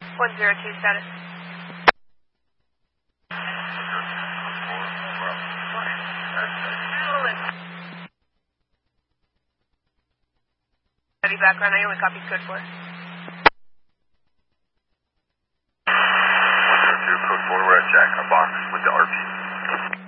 102 status. Heavy background, I only copied code 4.